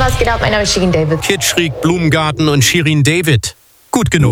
was geht ab? Mein Name ist Shirin David. Kitschrig, Blumengarten und Shirin David. Gut genug.